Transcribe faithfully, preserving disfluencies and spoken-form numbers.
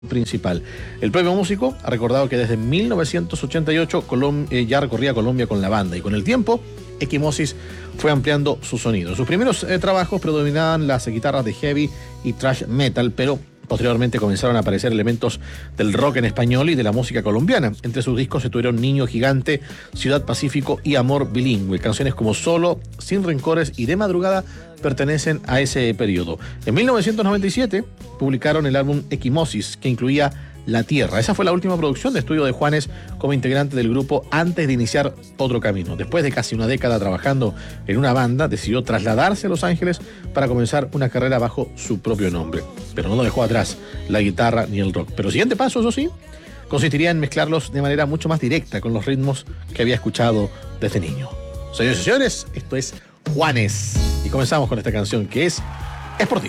principal. El propio músico ha recordado que desde mil novecientos ochenta y ocho Colom- eh, ya recorría Colombia con la banda y con el tiempo Equimosis fue ampliando su sonido. Sus primeros eh, trabajos predominaban las guitarras de heavy y thrash metal, pero posteriormente comenzaron a aparecer elementos del rock en español y de la música colombiana. Entre sus discos se tuvieron Niño Gigante, Ciudad Pacífico y Amor Bilingüe. Canciones como Solo, Sin Rencores y De Madrugada pertenecen a ese periodo. En mil novecientos noventa y siete publicaron el álbum Equimosis, que incluía La Tierra. Esa fue la última producción de estudio de Juanes como integrante del grupo antes de iniciar otro camino. Después de casi una década trabajando en una banda, decidió trasladarse a Los Ángeles para comenzar una carrera bajo su propio nombre. Pero no dejó atrás la guitarra ni el rock. Pero el siguiente paso, eso sí, consistiría en mezclarlos de manera mucho más directa con los ritmos que había escuchado desde niño. Señores y señores, esto es Juanes. Y comenzamos con esta canción que es Es por ti.